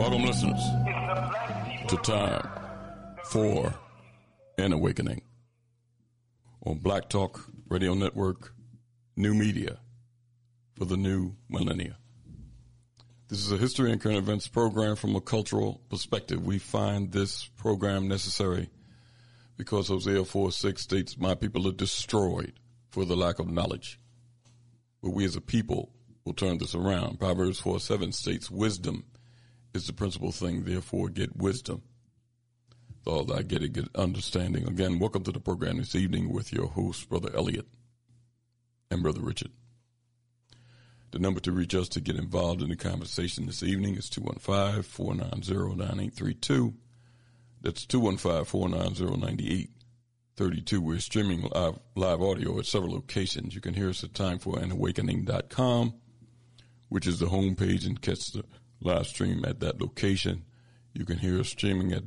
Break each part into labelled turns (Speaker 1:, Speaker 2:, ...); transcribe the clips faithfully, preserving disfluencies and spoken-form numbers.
Speaker 1: Welcome, listeners, to Time for an Awakening on Black Talk Radio Network, new media for the new millennia. This is a history and current events program from a cultural perspective. We find this program necessary because Hosea four six states, "My people are destroyed for the lack of knowledge." But we as a people will turn this around. Proverbs four seven states, "Wisdom is the principal thing, therefore get wisdom. All I get a good understanding." Again, welcome to the program this evening with your host, Brother Elliot and Brother Richard. The number to reach us to get involved in the conversation this evening is two one five, four nine zero, nine eight three two. That's two one five, four nine zero, nine eight three two. We're streaming live, live audio at several locations. You can hear us at time for an awakening dot com, which is the homepage, and catch the live stream at that location. You can hear us streaming at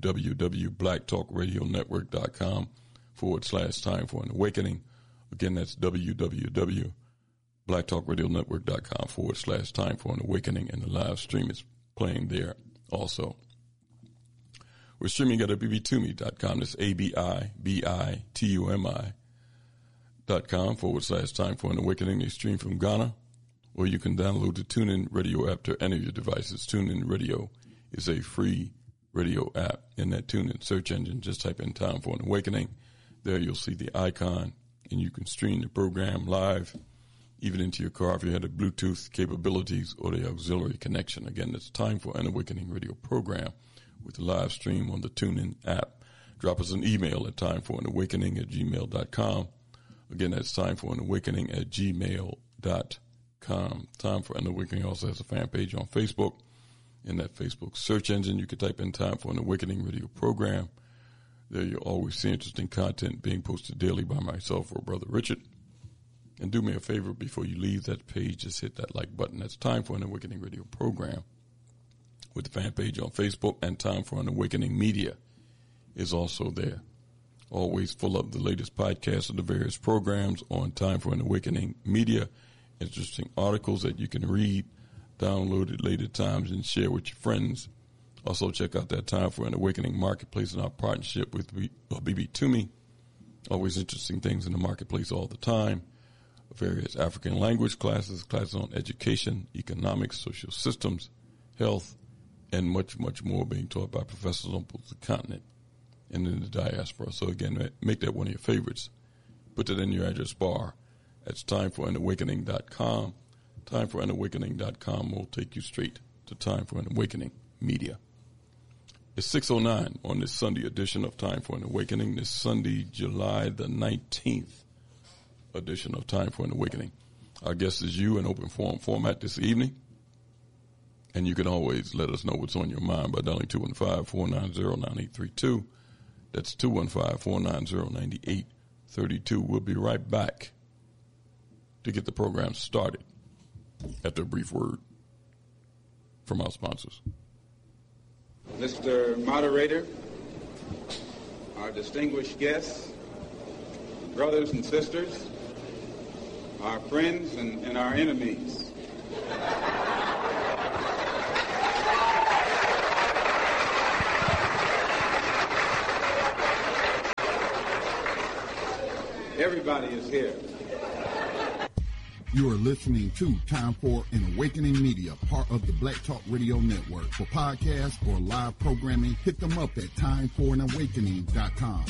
Speaker 1: www.blacktalkradionetwork.com forward slash time for an awakening. Again, that's www.blacktalkradionetwork.com forward slash time for an awakening, and the live stream is playing there also. We're streaming at b b tumi dot com. That's A B I B I T U M I dot com forward slash time for an awakening. They stream from Ghana, or you can download the TuneIn Radio app to any of your devices. TuneIn Radio is a free radio app. In that TuneIn search engine, just type in Time for an Awakening. There you'll see the icon, and you can stream the program live, even into your car if you had the Bluetooth capabilities or the auxiliary connection. Again, it's Time for an Awakening radio program with the live stream on the TuneIn app. Drop us an email at time for an awakening at gmail dot com. Again, that's time for an awakening at gmail dot com. Time for an Awakening also has a fan page on Facebook. In that Facebook search engine, you can type in Time for an Awakening radio program. There you'll always see interesting content being posted daily by myself or Brother Richard. And do me a favor, before you leave that page, just hit that like button. That's Time for an Awakening radio program with the fan page on Facebook, and Time for an Awakening media is also there. Always full of the latest podcasts of the various programs on Time for an Awakening media. Interesting articles that you can read, download at later times, and share with your friends. Also, check out that Time for an Awakening marketplace in our partnership with B B Tumi. Always interesting things in the marketplace all the time. Various African language classes, classes on education, economics, social systems, health, and much, much more being taught by professors on both the continent and in the diaspora. So, again, make that one of your favorites. Put that in your address bar. That's time for an awakening dot com. time for an awakening dot com will take you straight to Time for an Awakening media. It's six oh nine on this Sunday edition of Time for an Awakening, this Sunday, July the nineteenth edition of Time for an Awakening. Our guest is you in open forum format this evening, and you can always let us know what's on your mind by dialing two one five, four nine zero, nine eight three two. That's two one five, four nine zero, nine eight three two. We'll be right back to get the program started after a brief word from our sponsors.
Speaker 2: Mister Moderator, our distinguished guests, brothers and sisters, our friends and, and our enemies. Everybody is here.
Speaker 3: You are listening to Time for an Awakening Media, part of the Black Talk Radio Network. For podcasts or live programming, hit them up at time for an awakening dot com.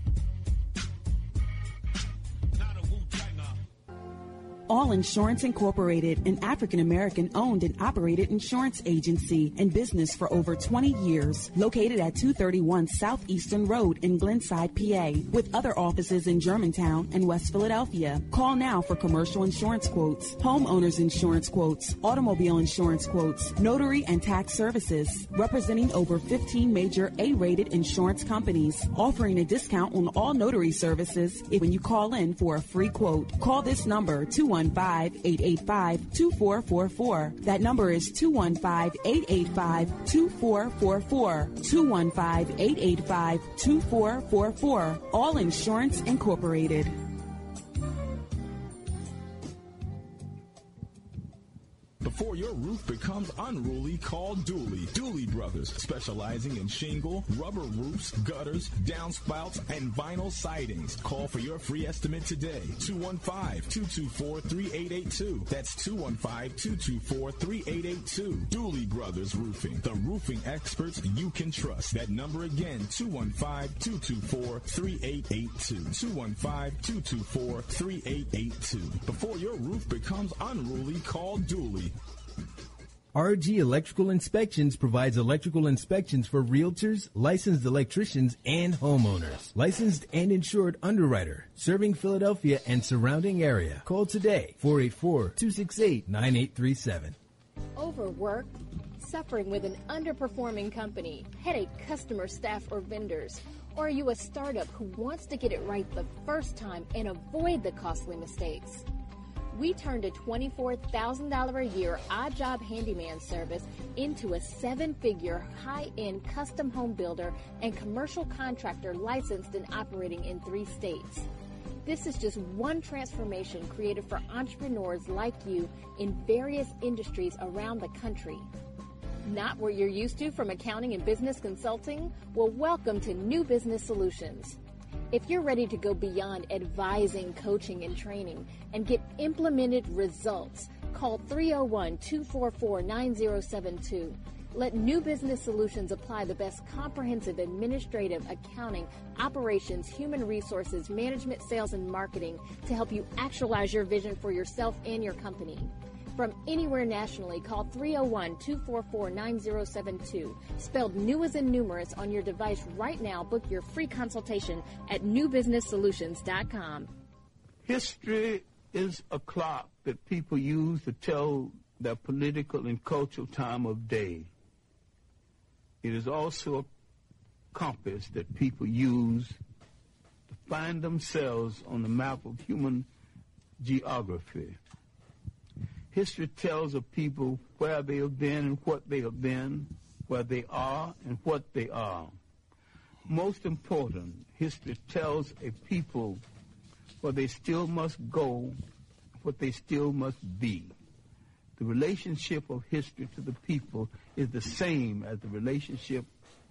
Speaker 4: All Insurance Incorporated, an African-American owned and operated insurance agency in business for over twenty years, located at two thirty-one Southeastern Road in Glenside, P A, with other offices in Germantown and West Philadelphia. Call now for commercial insurance quotes, homeowners insurance quotes, automobile insurance quotes, notary and tax services, representing over fifteen major A-rated insurance companies, offering a discount on all notary services if when you call in for a free quote. Call this number, two one five, eight eight five, two four four four. That number is two one five, eight eight five, two four four four. two one five, eight eight five, two four four four. All Insurance Incorporated.
Speaker 1: The
Speaker 5: Before your roof becomes unruly, call Dooley. Dooley Brothers, specializing in shingle, rubber roofs, gutters, downspouts, and vinyl sidings. Call for your free estimate today. two one five, two two four, three eight eight two. That's two one five, two two four, three eight eight two. Dooley Brothers Roofing, the roofing experts you can trust. That number again, two one five, two two four, three eight eight two. two one five, two two four, three eight eight two. Before your roof becomes unruly, call Dooley.
Speaker 6: R G Electrical Inspections provides electrical inspections for realtors, licensed electricians, and homeowners. Licensed and insured underwriter, serving Philadelphia and surrounding area. Call today, four eight four, two six eight, nine eight three seven.
Speaker 7: Overworked, suffering with an underperforming company, headache customer, staff, or vendors? Or are you a startup who wants to get it right the first time and avoid the costly mistakes? We turned a twenty-four thousand dollars a year odd job handyman service into a seven-figure high-end custom home builder and commercial contractor licensed and operating in three states. This is just one transformation created for entrepreneurs like you in various industries around the country. Not what you're used to from accounting and business consulting? Well, welcome to New Business Solutions. If you're ready to go beyond advising, coaching, and training and get implemented results, call three oh one, two four four, nine oh seven two. Let New Business Solutions apply the best comprehensive administrative, accounting, operations, human resources, management, sales, and marketing to help you actualize your vision for yourself and your company. From anywhere nationally, call three oh one, two four four, nine oh seven two. Spelled new as in numerous on your device right now. Book your free consultation at new business solutions dot com.
Speaker 8: History is a clock that people use to tell their political and cultural time of day. It is also a compass that people use to find themselves on the map of human geography. History tells of people where they have been and what they have been, where they are and what they are. Most important, history tells a people where they still must go, what they still must be. The relationship of history to the people is the same as the relationship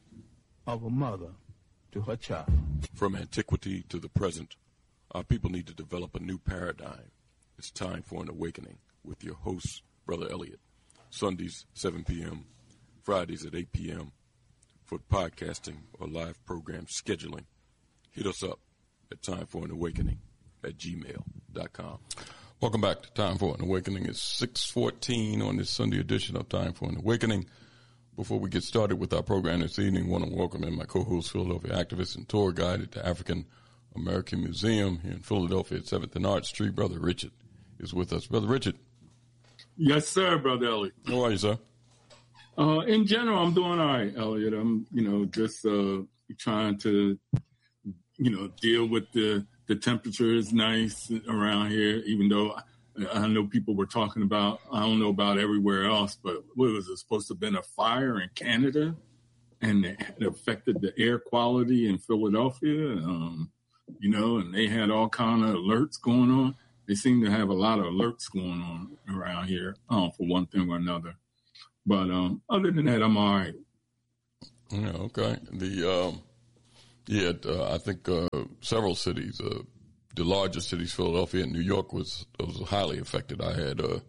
Speaker 8: of a mother to her child.
Speaker 1: From antiquity to the present, our people need to develop a new paradigm. It's time for an awakening. With your host, Brother Elliot. Sundays, seven p.m., Fridays at eight p.m. For podcasting or live program scheduling, hit us up at time for an awakening at gmail dot com. Welcome back to Time for an Awakening. It's six fourteen on this Sunday edition of Time for an Awakening. Before we get started with our program this evening, I want to welcome in my co-host, Philadelphia activist and tour guide at the African American Museum here in Philadelphia at seventh and Arch Street. Brother Richard is with us. Brother Richard.
Speaker 9: Yes, sir, Brother Elliot.
Speaker 1: How are you, sir?
Speaker 9: Uh, in general, I'm doing all right, Elliot. I'm, you know, just uh, trying to, you know, deal with the, the temperature is nice around here, even though I, I know people were talking about, I don't know about everywhere else, but what was it supposed to have been a fire in Canada and it had affected the air quality in Philadelphia, um, you know, and they had all kind of alerts going on. They seem to have a lot of alerts going on around here, um, for one thing or another. But um, other than that, I'm all right.
Speaker 1: Yeah, okay. The um, yeah, uh, I think uh, several cities, uh, the largest cities, Philadelphia and New York, was was highly affected. I had uh,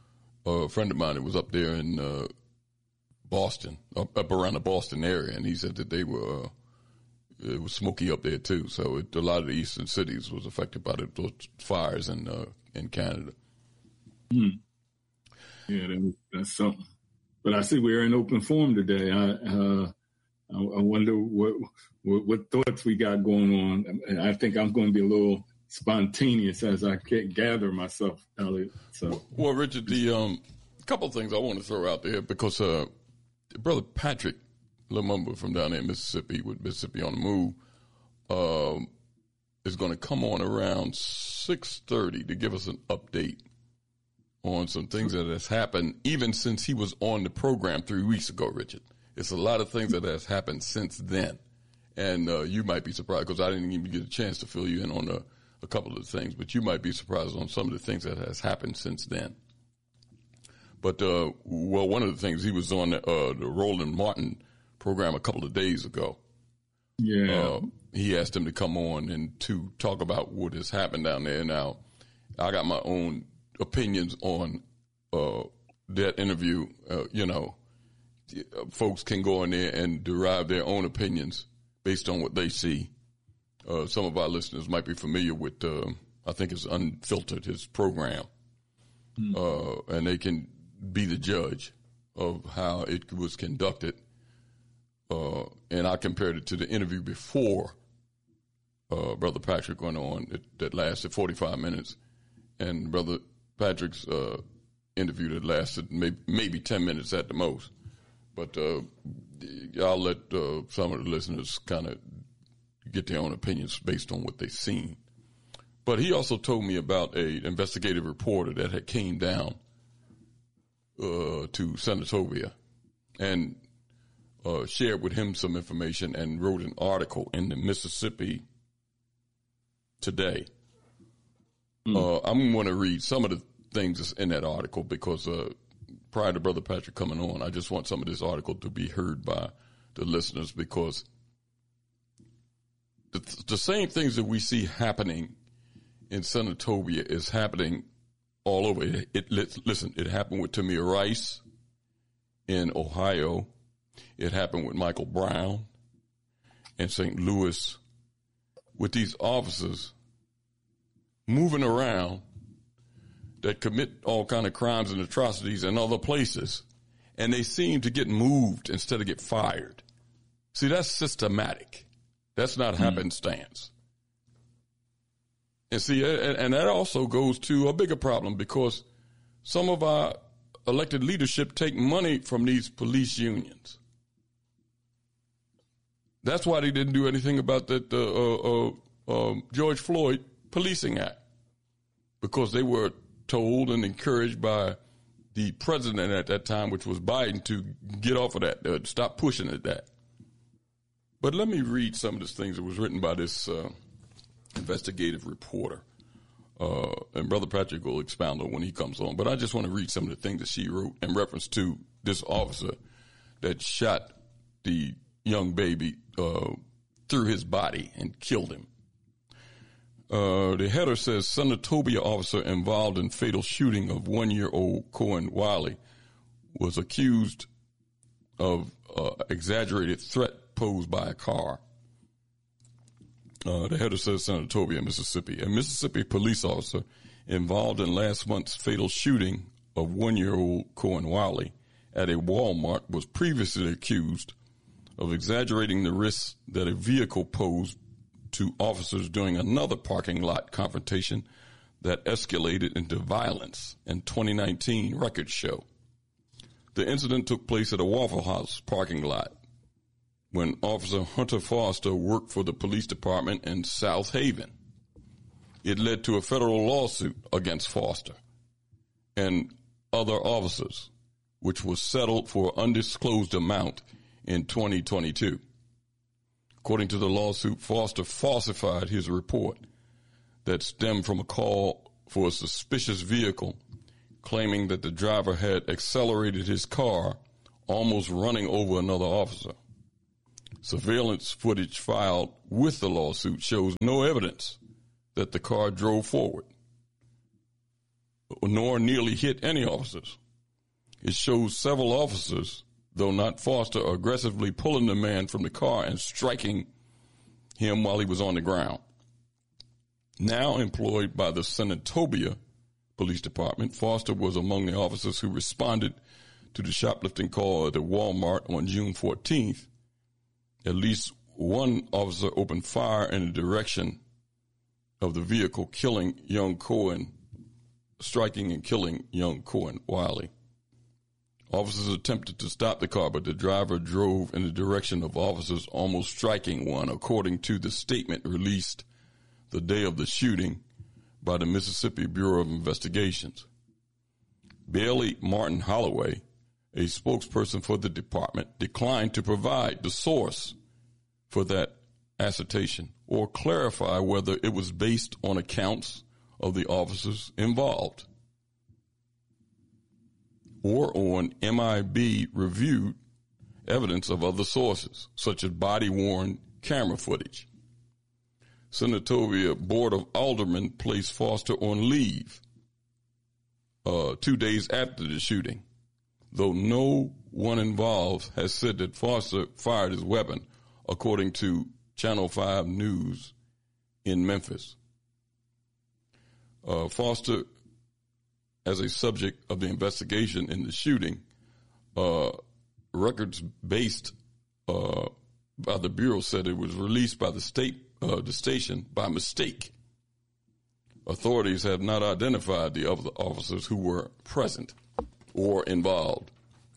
Speaker 1: a friend of mine that was up there in uh, Boston, up, up around the Boston area, and he said that they were. Uh, It was smoky up there too, so it, a lot of the eastern cities was affected by the, those fires in uh, in Canada.
Speaker 9: Hmm. Yeah, that, that's something. But I see we're in open forum today. I uh, I, I wonder what, what what thoughts we got going on. I think I'm going to be a little spontaneous as I can't gather myself, Elliot. So,
Speaker 1: well, Richard, the um, couple of things I want to throw out there because uh, Brother Patrick Lumumba from down there in Mississippi with Mississippi on the Move um, is going to come on around six thirty to give us an update on some things that has happened even since he was on the program three weeks ago, Richard. It's a lot of things that has happened since then. And uh, you might be surprised because I didn't even get a chance to fill you in on a, a couple of things, but you might be surprised on some of the things that has happened since then. But, uh, well, one of the things, he was on the, uh, the Roland Martin program a couple of days ago.
Speaker 9: Yeah.
Speaker 1: Uh, he asked him to come on and to talk about what has happened down there. Now, I got my own opinions on uh, that interview. Uh, you know, folks can go in there and derive their own opinions based on what they see. Uh, some of our listeners might be familiar with, uh, I think it's Unfiltered, his program. Mm. Uh, and they can be the judge of how it was conducted. Uh, and I compared it to the interview before uh, Brother Patrick went on that, that lasted forty-five minutes. And Brother Patrick's uh, interview that lasted maybe, maybe ten minutes at the most. But uh, I'll let uh, some of the listeners kind of get their own opinions based on what they've seen. But he also told me about an investigative reporter that had came down uh, to Senatobia and uh, shared with him some information and wrote an article in the Mississippi Today. Mm. Uh, I'm going to read some of the things that's in that article because uh, prior to Brother Patrick coming on, I just want some of this article to be heard by the listeners because the, the same things that we see happening in Senatobia is happening all over. It, it, listen, it happened with Tamir Rice in Ohio. It happened with Michael Brown in Saint Louis, with these officers moving around that commit all kind of crimes and atrocities in other places, and they seem to get moved instead of get fired. See, that's systematic. That's not mm-hmm. happenstance. And see, and, and that also goes to a bigger problem because some of our elected leadership take money from these police unions. That's why they didn't do anything about that uh, uh, uh, George Floyd Policing Act, because they were told and encouraged by the president at that time, which was Biden, to get off of that, uh, stop pushing at that. But let me read some of the things that was written by this uh, investigative reporter. Uh, and Brother Patrick will expound on when he comes on. But I just want to read some of the things that she wrote in reference to this officer that shot the young baby uh, through his body and killed him. Uh, the header says, Senatobia officer involved in fatal shooting of one-year-old Cohen Wiley was accused of uh, exaggerated threat posed by a car. Uh, the header says Senatobia, Mississippi. A Mississippi police officer involved in last month's fatal shooting of one-year-old Cohen Wiley at a Walmart was previously accused of exaggerating the risks that a vehicle posed to officers during another parking lot confrontation that escalated into violence in twenty nineteen, records show. The incident took place at a Waffle House parking lot when Officer Hunter Foster worked for the police department in South Haven. It led to a federal lawsuit against Foster and other officers, which was settled for an undisclosed amount in twenty twenty-two. According to the lawsuit, Foster falsified his report that stemmed from a call for a suspicious vehicle, claiming that the driver had accelerated his car, almost running over another officer. Surveillance footage filed with the lawsuit shows no evidence that the car drove forward, nor nearly hit any officers. It shows several officers, though not Foster, aggressively pulling the man from the car and striking him while he was on the ground. Now employed by the Senatobia Police Department, Foster was among the officers who responded to the shoplifting call at the Walmart on June fourteenth. At least one officer opened fire in the direction of the vehicle, killing young Cohen, striking and killing young Cohen Wiley. Officers attempted to stop the car, but the driver drove in the direction of officers, almost striking one, according to the statement released the day of the shooting by the Mississippi Bureau of Investigations. Bailey Martin Holloway, a spokesperson for the department, declined to provide the source for that assertion or clarify whether it was based on accounts of the officers involved. or on M I B-reviewed evidence of other sources, such as body-worn camera footage. Senatobia Board of Aldermen placed Foster on leave uh, two days after the shooting, though no one involved has said that Foster fired his weapon, according to Channel five News in Memphis. Uh, Foster, as a subject of the investigation in the shooting, uh, records based uh, by the Bureau said it was released by the state, uh, the station by mistake. Authorities have not identified the other officers who were present or involved.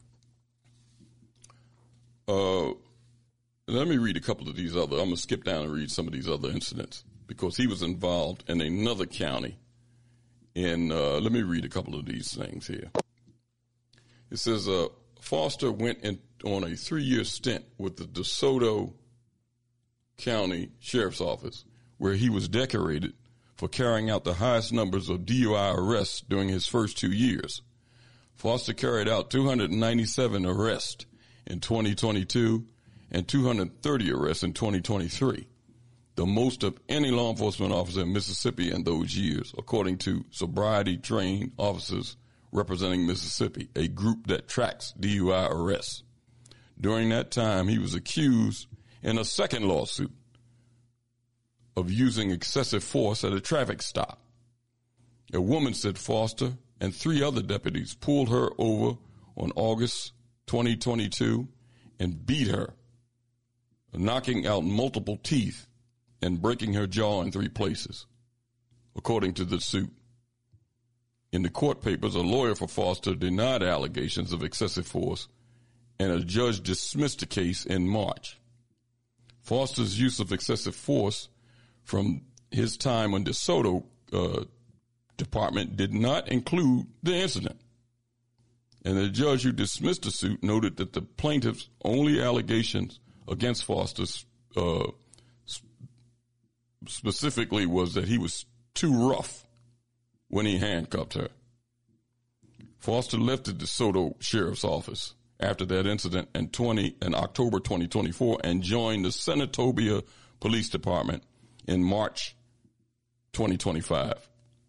Speaker 1: Uh, let me read a couple of these other. I'm going to skip down and read some of these other incidents because he was involved in another county. And uh, let me read a couple of these things here. It says uh, Foster went in, on a three-year stint with the DeSoto County Sheriff's Office, where he was decorated for carrying out the highest numbers of D U I arrests during his first two years. Foster carried out two hundred ninety-seven arrests in twenty twenty-two and two hundred thirty arrests in twenty twenty-three, the most of any law enforcement officer in Mississippi in those years, according to sobriety-trained officers representing Mississippi, a group that tracks D U I arrests. During that time, he was accused in a second lawsuit of using excessive force at a traffic stop. A woman said Foster and three other deputies pulled her over on August twenty twenty-two and beat her, knocking out multiple teeth and breaking her jaw in three places, according to the suit. In the court papers, a lawyer for Foster denied allegations of excessive force, and a judge dismissed the case in March. Foster's use of excessive force from his time on DeSoto uh, department did not include the incident. And the judge who dismissed the suit noted that the plaintiff's only allegations against Foster uh, specifically was that he was too rough when he handcuffed her. Foster left the DeSoto Sheriff's Office after that incident in, twenty, in October twenty twenty-four and joined the Senatobia Police Department in March twenty twenty-five.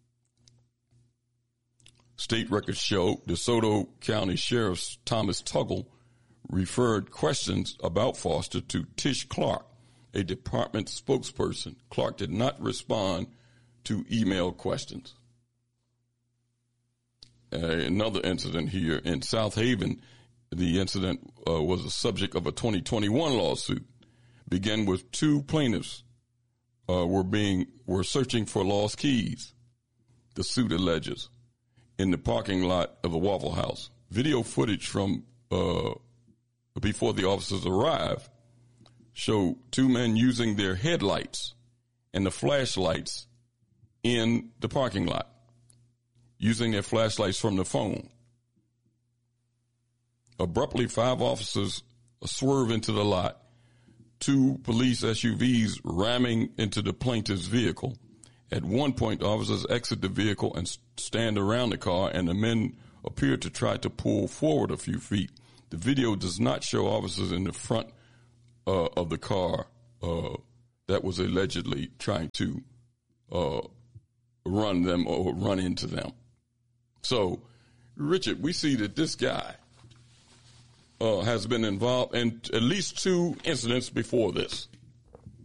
Speaker 1: State records show DeSoto County Sheriff Thomas Tuggle referred questions about Foster to Tish Clark, a department spokesperson. Clark did not respond to email questions. Uh, another incident here in South Haven, the incident uh, was the subject of a twenty twenty-one lawsuit. Began with two plaintiffs uh, were being were searching for lost keys. The suit alleges in the parking lot of a Waffle House. Video footage from uh, before the officers arrived show two men using their headlights and the flashlights in the parking lot, using their flashlights from the phone. Abruptly, five officers swerve into the lot, two police S U Vs ramming into the plaintiff's vehicle. At one point, officers exit the vehicle and stand around the car, and the men appear to try to pull forward a few feet. The video does not show officers in the front uh, of the car uh, that was allegedly trying to uh, run them or run into them. So, Richard, we see that this guy uh, has been involved in at least two incidents before this.